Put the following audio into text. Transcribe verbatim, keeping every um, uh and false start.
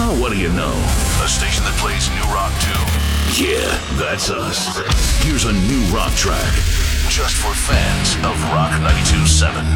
Well, what do you know? A station that plays new rock too. Yeah, that's us. Here's a new rock track. Just for fans of Rock ninety-two point seven.